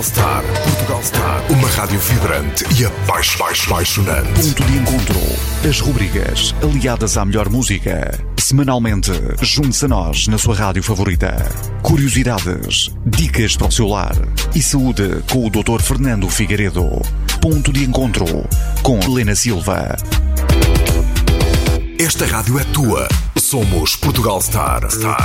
Star, Portugal Star, uma rádio vibrante e apaixonante. Ponto de encontro. As rubricas aliadas à melhor música. Semanalmente, junte-se a nós na sua rádio favorita. Curiosidades, dicas para o seu lar e saúde com o Dr. Fernando Figueiredo. Ponto de encontro com Helena Silva. Esta rádio é tua. Somos Portugal Star.